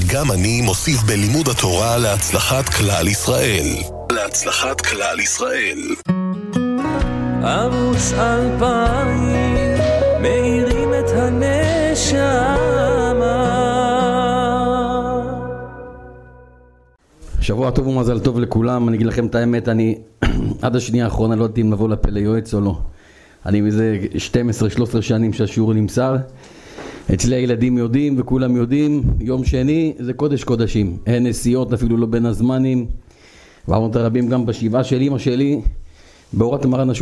גם אני מוסיף בלימוד התורה להצלחת כלל ישראל. להצלחת כלל ישראל. ערוץ 2000 מאירים את הנשמה. שבוע טוב ומזל טוב לכולם. אני אגיד לכם את האמת, אני עד השנייה האחרונה לא יודעים לבוא לפה ליועץ או לא. אני מזה 12-13 שנים שהשיעור נמסר. אצלי הילדים יודעים וכולם יודעים, יום שני זה קודש קודשים, אין נסיעות אפילו לא בין הזמנים. ואמרת רבים גם בשבעה של אמא שלי, בהורת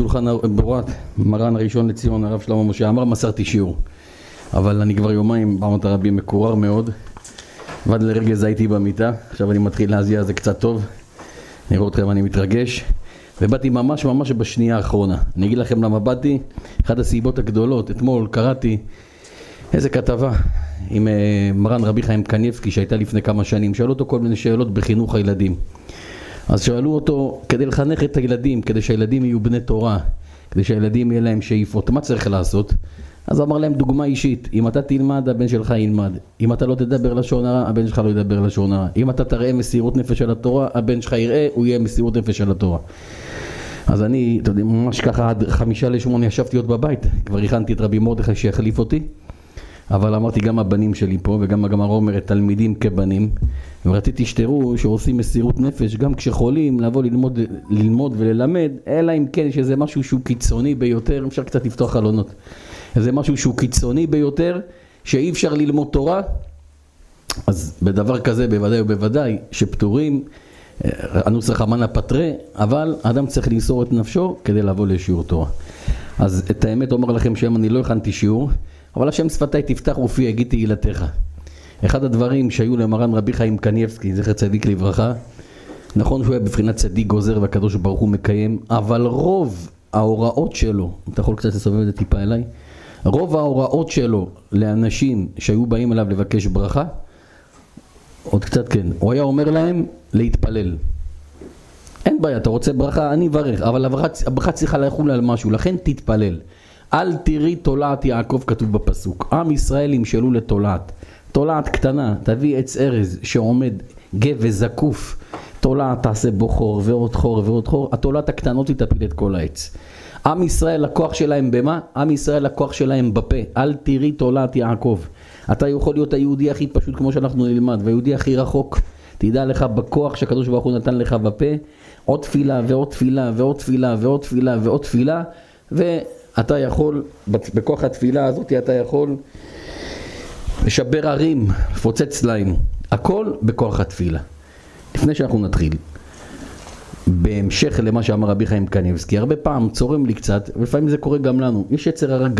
מרן הראשון לציון הרב שלמה משה עמאר, מסרתי שיעור. אבל אני כבר יומיים באמרת רבים מקורר מאוד, ועד לרגע זה הייתי במיטה. עכשיו אני מתחיל להזיע, זה קצת טוב, נראה אתכם, אני מתרגש. ובאתי ממש בשנייה האחרונה. אני אגיד לכם למה באתי. אחת הסיבות הגדולות, אתמול קראתי איזה כתבה עם מרן רבי חיים קניבסקי שהייתה לפני כמה שנים. שאלו אותו כל מיני שאלות בחינוך הילדים. אז שאלו אותו, כדי לחנך את הילדים, כדי שהילדים יהיו בני תורה, כדי שהילדים יהיה להם שאיפות, מה צריך לעשות? אז אמר להם דוגמה אישית, אם אתה תלמד, הבן שלך ילמד. אם אתה לא תדבר לשון הרע, הבן שלך לא ידבר לשון הרע. אם אתה תראה מסירות נפש על התורה, הבן שלך יראה, הוא יהיה מסירות נפש על התורה. אז אני, אתה יודע, ממש ככה עד 5:50 ישבתי עוד בבית, כבר הכנתי את רבי מרדכי שיחליף אותי, אבל אמרתי גם הבנים שלי פה, וגם הגמרא אומרת תלמידים כבנים, ורציתי שתראו שעושים מסירות נפש גם כשחולים, לבוא ללמוד וללמד, אלא אם כן שזה משהו שהוא קיצוני ביותר. אפשר קצת לפתוח חלונות, זה משהו שהוא קיצוני ביותר, שאי אפשר ללמוד תורה, אז בדבר כזה בוודאי ובוודאי שפטורים, הנוסח אמנה פטרה, אבל האדם צריך למסור את נפשו כדי לבוא לשיעור תורה. אז את האמת אומר לכם שם אני לא הכנתי שיעור, אבל השם שפתי תפתח ופי יגיד תהילתך. אחד הדברים שהיו למרן רבי חיים קניבסקי, זכר צדיק לברכה, נכון שהוא היה בבחינת צדיק גוזר והקדוש ברוך הוא מקיים, אבל רוב ההוראות שלו, אתה יכול קצת לסובב את זה טיפה אליי, רוב ההוראות שלו לאנשים שהיו באים אליו לבקש ברכה, עוד קצת כן, הוא היה אומר להם להתפלל. אין בעיה, אתה רוצה ברכה, אני אברך, אבל הברכה צריכה לחול על משהו, לכן תתפלל. אל תראי תולעת יעקב, כתוב בפסוק. עם ישראל ימשלו לתולעת. תולעת קטנה, תביא עץ ארז שעומד גב וזקוף. תולעת תעשה בו חור ועוד חור ועוד חור. התולעת הקטנות תפיל את כל העץ. עם ישראל הכוח שלהם במה? עם ישראל הכוח שלהם בפה. אל תראי תולעת יעקב. אתה יכול להיות היהודי הכי פשוט כמו שאנחנו נלמד, והיהודי הכי רחוק. תדע לך בכוח שהקדוש ברוך הוא נתן לך בפה, עוד תפילה ועוד תפילה ועוד תפילה ועוד תפילה ועוד תפילה, ואתה יכול, בכוח התפילה הזאת אתה יכול לשבר ערים, לפוצץ סלעים, הכל בכוח התפילה. לפני שאנחנו נתחיל, בהמשך למה שאמר רבי חיים קניבסקי, הרבה פעם צורם לי קצת, ולפעמים זה קורה גם לנו, יש יצר הרע